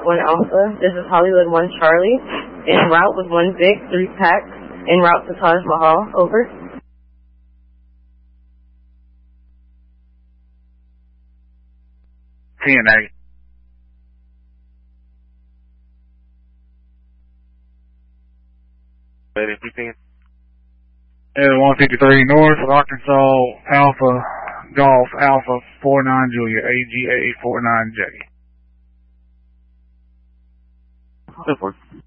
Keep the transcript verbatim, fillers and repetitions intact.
one Alpha. This is Hollywood one Charlie. En route with one Vic, three packs. En route to Taj Mahal. Over. T N A. Ready, P ten. L one fifty-three North, Arkansas, Alpha, Golf, Alpha, four nine Julia, A G A four nine J. Go for it.